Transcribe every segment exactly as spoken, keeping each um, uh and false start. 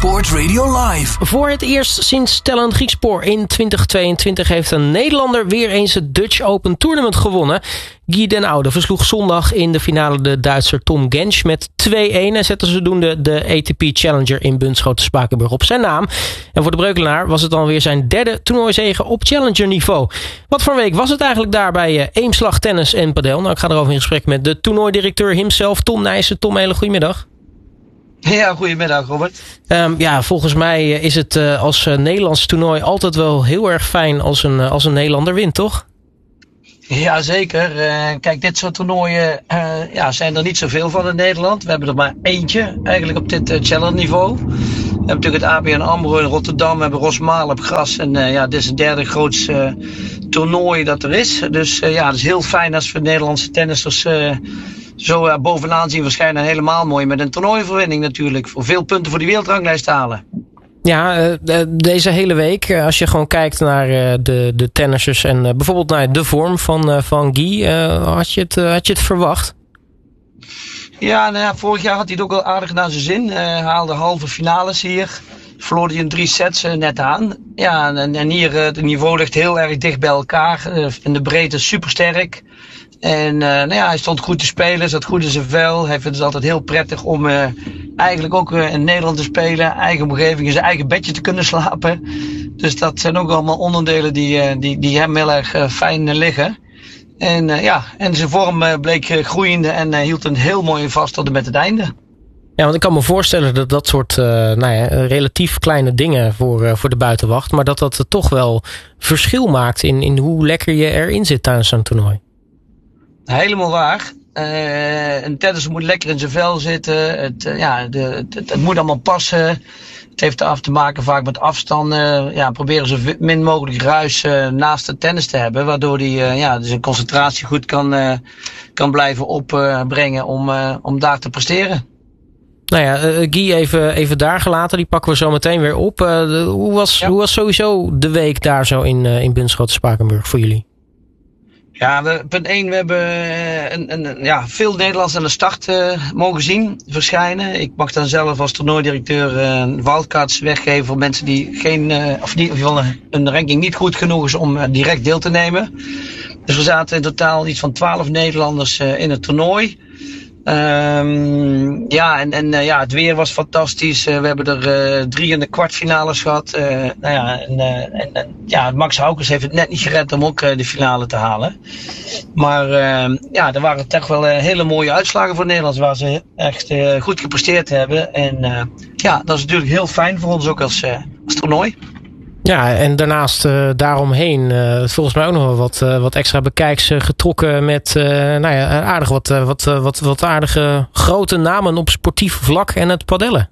Sport Radio Live. Voor het eerst sinds Stellan Griekspoor in twintig tweeëntwintig heeft een Nederlander weer eens het Dutch Open Tournament gewonnen. Guy Den Oude versloeg zondag in de finale de Duitser Tom Gensch met twee-een en zette zodoende de A T P Challenger in Bunschoten-Spakenburg op zijn naam. En voor de Breukelaar was het dan weer zijn derde toernooizege op Challenger niveau. Wat voor een week was het eigenlijk daar bij Eemslag Tennis en Padel? Nou, ik ga erover in gesprek met de toernooidirecteur himself, Tom Nijssen. Tom, hele goedemiddag. Ja, goedemiddag Robert. Um, ja, volgens mij is het uh, als uh, Nederlands toernooi altijd wel heel erg fijn als een, uh, als een Nederlander wint, toch? Ja, zeker. Uh, kijk, dit soort toernooien uh, ja, zijn er niet zoveel van in Nederland. We hebben er maar eentje eigenlijk op dit uh, Challenger niveau. We hebben natuurlijk het A B N AMRO in Rotterdam, we hebben Rosmalen op gras. En uh, ja, dit is het derde grootste uh, toernooi dat er is. Dus uh, ja, het is heel fijn als we Nederlandse tennissers uh, zo uh, bovenaan zien verschijnen. Helemaal mooi met een toernooiverwinning natuurlijk. Voor veel punten voor die wereldranglijst halen. Ja, uh, deze hele week, uh, als je gewoon kijkt naar uh, de, de tennissers en uh, bijvoorbeeld naar de vorm van, uh, van Guy, uh, had, je het, uh, had je het verwacht? Ja, nou ja, vorig jaar had hij het ook wel aardig naar zijn zin. Uh, haalde halve finales hier. Verloor hij in drie sets uh, net aan. Ja, en, en hier uh, het niveau ligt heel erg dicht bij elkaar. Uh, in de breedte supersterk. En uh, nou ja, hij stond goed te spelen, zat goed in zijn vel. Hij vindt het altijd heel prettig om uh, eigenlijk ook uh, in Nederland te spelen. Eigen omgeving, in zijn eigen bedje te kunnen slapen. Dus dat zijn ook allemaal onderdelen die, uh, die, die hem heel erg uh, fijn uh, liggen. En uh, ja, en zijn vorm uh, bleek uh, groeiende en uh, hield een heel mooi vast tot en met het einde. Ja, want ik kan me voorstellen dat dat soort uh, nou ja, relatief kleine dingen voor, uh, voor de buitenwacht, maar dat dat uh, toch wel verschil maakt in, in hoe lekker je erin zit tijdens zo'n toernooi. Helemaal waar. Uh, een tennisser moet lekker in zijn vel zitten. Het, uh, ja, de, het, het moet allemaal passen. Het heeft af te maken vaak met afstanden. Ja, proberen zo min mogelijk ruis uh, naast de tennis te hebben. Waardoor hij uh, ja, zijn concentratie goed kan, uh, kan blijven opbrengen uh, om, uh, om daar te presteren. Nou ja, uh, Guy even, even daar gelaten. Die pakken we zo meteen weer op. Uh, de, hoe, was, ja. hoe was sowieso de week daar zo in, uh, in Bunschoten-Spakenburg voor jullie? Ja, we, punt één, we hebben een, een, ja, veel Nederlanders aan de start uh, mogen zien verschijnen. Ik mag dan zelf als toernooidirecteur uh, wildcards weggeven voor mensen die geen, uh, of niet, of een, een ranking niet goed genoeg is om uh, direct deel te nemen. Dus we zaten in totaal iets van twaalf Nederlanders uh, in het toernooi. Um, ja, en, en uh, ja, het weer was fantastisch. Uh, we hebben er uh, drie in de kwartfinales gehad. Uh, nou ja, en, uh, en, en ja, Max Haukens heeft het net niet gered om ook uh, de finale te halen. Maar uh, ja, er waren toch wel uh, hele mooie uitslagen voor Nederland, waar ze echt uh, goed gepresteerd hebben. En uh, ja, dat is natuurlijk heel fijn voor ons ook als, uh, als toernooi. Ja, en daarnaast uh, daaromheen uh, volgens mij ook nog wel wat, uh, wat extra bekijks uh, getrokken met uh, nou ja, aardig wat, uh, wat, uh, wat, wat aardige grote namen op sportief vlak en het padellen.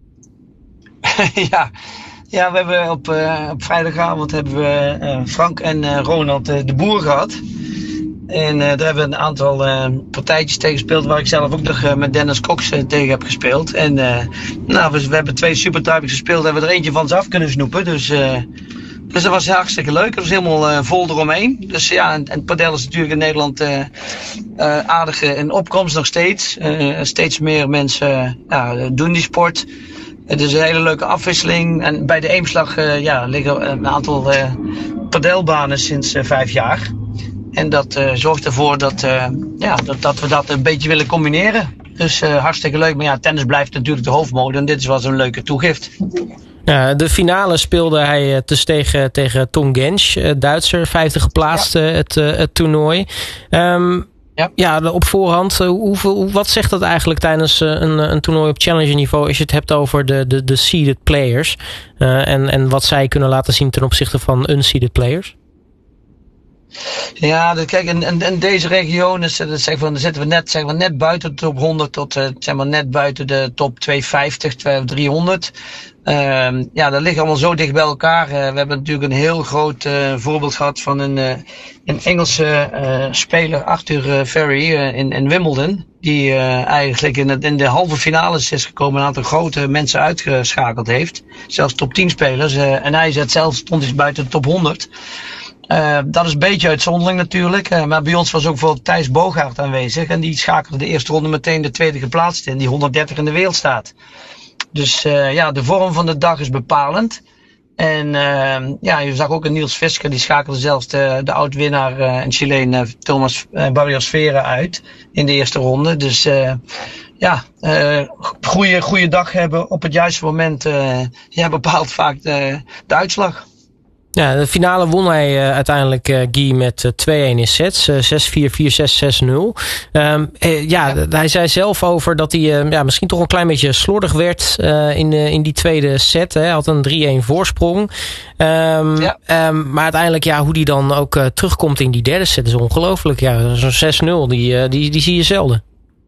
ja. ja, we hebben op, uh, op vrijdagavond hebben we uh, Frank en uh, Ronald uh, de Boer gehad. En uh, daar hebben we een aantal uh, partijtjes tegen gespeeld waar ik zelf ook nog uh, met Dennis Cox uh, tegen heb gespeeld. En uh, nou, we, we hebben twee supertypes gespeeld, hebben we er eentje van ze af kunnen snoepen. Dus, uh, dus dat was hartstikke leuk. Het was helemaal uh, vol eromheen. Dus ja, en, en padel is natuurlijk in Nederland uh, uh, aardig in opkomst nog steeds. Uh, steeds meer mensen uh, doen die sport. Het is een hele leuke afwisseling. En bij de Eemslag uh, ja, liggen een aantal uh, padelbanen sinds uh, vijf jaar. En dat uh, zorgt ervoor dat, uh, ja, dat, dat we dat een beetje willen combineren. Dus uh, hartstikke leuk. Maar ja, tennis blijft natuurlijk de hoofdmode. En dit was een leuke toegift. Ja, de finale speelde hij uh, dus tegen, tegen Tom Gensch, uh, Duitser, vijfde geplaatst, ja. uh, het, uh, het toernooi. Um, ja. ja, op voorhand, uh, hoeveel, wat zegt dat eigenlijk tijdens uh, een, een toernooi op challenger niveau als je het hebt over de, de, de seeded players? Uh, en, en wat zij kunnen laten zien ten opzichte van unseeded players? Ja, dat, kijk, in, in, in deze regionen dat zeg van, dan zitten we net, zeg maar, net buiten de top honderd tot uh, zeg maar, net buiten de top tweehonderdvijftig, driehonderd. Uh, ja, dat ligt allemaal zo dicht bij elkaar. Uh, we hebben natuurlijk een heel groot uh, voorbeeld gehad van een, uh, een Engelse uh, speler, Arthur uh, Ferry, uh, in, in Wimbledon. Die uh, eigenlijk in, het, in de halve finales is gekomen, een aantal grote mensen uitgeschakeld heeft. Zelfs top tien spelers. Uh, en hij zet zelf, stond dus buiten de top honderd. Uh, dat is een beetje uitzonderlijk natuurlijk. Uh, maar bij ons was ook bijvoorbeeld Thijs Bogaert aanwezig. En die schakelde de eerste ronde meteen de tweede geplaatst in, die honderddertig in de wereld staat. Dus uh, ja, de vorm van de dag is bepalend. En uh, ja, je zag ook een Niels Fisker, die schakelde zelfs de, de oud-winnaar uh, en Chileen uh, Thomas uh, Barrios Vera uit in de eerste ronde. Dus uh, ja, uh, goede, goede dag hebben op het juiste moment uh, ja, bepaalt vaak de, de uitslag. Ja, de finale won hij uh, uiteindelijk uh, Guy met uh, twee-een in sets. Uh, zes vier, vier zes, zes nul. Um, uh, ja, ja, hij zei zelf over dat hij uh, ja, misschien toch een klein beetje slordig werd uh, in, uh, in die tweede set. Hij had een drie-een voorsprong. Um, ja. um, maar uiteindelijk, ja, hoe die dan ook uh, terugkomt in die derde set is ongelooflijk. Ja, zo'n zes nul, die, uh, die, die zie je zelden.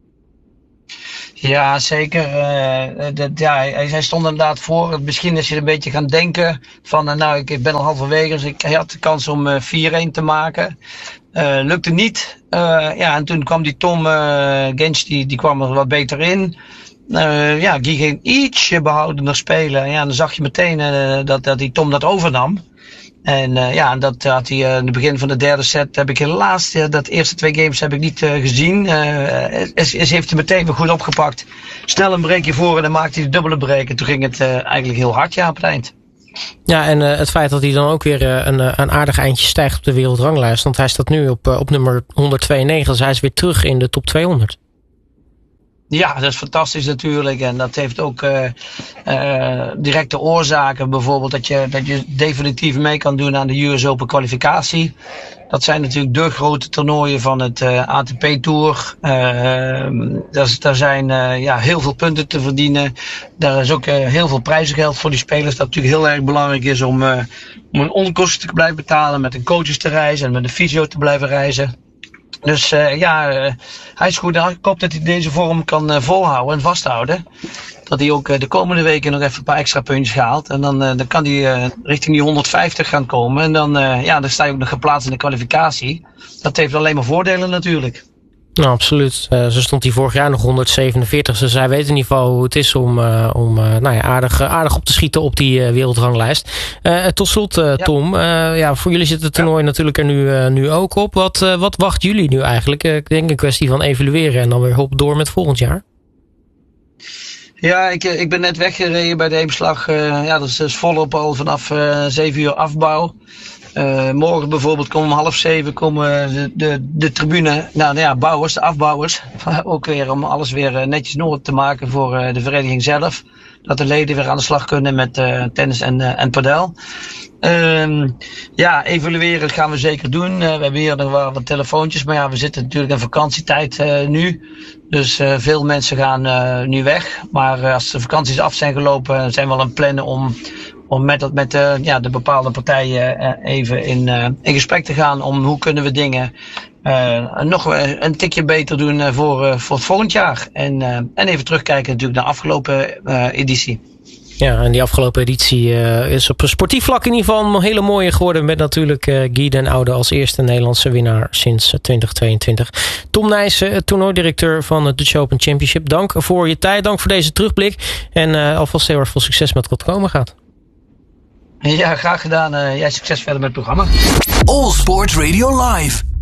Ja, zeker. Uh, dat, ja, hij, hij stond inderdaad voor. Misschien is je een beetje gaan denken van, uh, nou, ik, ik ben al halverwege, dus ik had de kans om uh, vier-een te maken. Uh, lukte niet. Uh, ja, en toen kwam die Tom uh, Gensch, die, die kwam er wat beter in. Uh, ja, Guy ging ietsje behoudender spelen. Ja, dan zag je meteen uh, dat, dat die Tom dat overnam. En uh, ja, dat had hij uh, in het begin van de derde set heb ik helaas, uh, dat eerste twee games heb ik niet uh, gezien. Uh, is, is heeft hij meteen weer goed opgepakt. Snel een breekje voor en dan maakte hij de dubbele break. En toen ging het uh, eigenlijk heel hard, ja, op het eind. Ja, en uh, het feit dat hij dan ook weer uh, een, een aardig eindje stijgt op de wereldranglijst. Want hij staat nu op, uh, op nummer honderdtweeënnegentig, dus hij is weer terug in de top tweehonderd. Ja, dat is fantastisch natuurlijk. En dat heeft ook uh, uh, directe oorzaken. Bijvoorbeeld dat je, dat je definitief mee kan doen aan de U S Open kwalificatie. Dat zijn natuurlijk de grote toernooien van het uh, A T P Tour. Uh, daar, daar zijn uh, ja, heel veel punten te verdienen. Daar is ook uh, heel veel prijzengeld voor die spelers. Dat natuurlijk heel erg belangrijk is om, uh, om een onkosten te blijven betalen. Met een coaches te reizen en met een fysio te blijven reizen. Dus uh, ja, uh, hij is goed. Ik hoop dat hij deze vorm kan uh, volhouden en vasthouden. Dat hij ook uh, de komende weken nog even een paar extra puntjes haalt. En dan, uh, dan kan hij uh, richting die honderdvijftig gaan komen. En dan, uh, ja, dan sta je ook nog geplaatst in de kwalificatie. Dat heeft alleen maar voordelen natuurlijk. Nou, absoluut. Uh, zo stond hij vorig jaar nog honderdzevenenveertig. Dus hij weet in ieder geval hoe het is om, uh, om uh, nou ja, aardig, uh, aardig op te schieten op die uh, wereldranglijst. Uh, tot slot, uh, Tom. Ja. Uh, ja, voor jullie zit het toernooi ja. natuurlijk er nu, uh, nu ook op. Wat, uh, wat wachten jullie nu eigenlijk? Uh, ik denk een kwestie van evalueren en dan weer hop door met volgend jaar. Ja, ik, ik ben net weggereden bij de Eemslag. Uh, ja, dat is dus volop al vanaf uh, zeven uur afbouw. Uh, morgen bijvoorbeeld komen om half zeven komen de, de, de tribune, nou ja, bouwers, de afbouwers. Ook weer om alles weer netjes in orde te maken voor uh, de vereniging zelf. Dat de leden weer aan de slag kunnen met uh, tennis en, uh, en padel. Uh, ja, evalueren gaan we zeker doen. Uh, we hebben hier nog wel wat telefoontjes, maar ja, we zitten natuurlijk in vakantietijd uh, nu. Dus uh, veel mensen gaan uh, nu weg. Maar uh, als de vakanties af zijn gelopen, zijn we al aan het plannen om... om met, dat, met uh, ja, de bepaalde partijen uh, even in, uh, in gesprek te gaan om hoe kunnen we dingen uh, nog een tikje beter doen uh, voor, uh, voor het volgend jaar. En, uh, en even terugkijken natuurlijk naar de afgelopen uh, editie. Ja, en die afgelopen editie uh, is op een sportief vlak in ieder geval een hele mooie geworden. Met natuurlijk uh, Guy Den Oude als eerste Nederlandse winnaar sinds uh, twintig tweeëntwintig. Tom Nijssen, toernooidirecteur van het Dutch Open Championship. Dank voor je tijd, dank voor deze terugblik. En uh, alvast heel erg veel succes met wat komen gaat. Ja, graag gedaan. Uh, jij succes verder met het programma. All Sports Radio Live.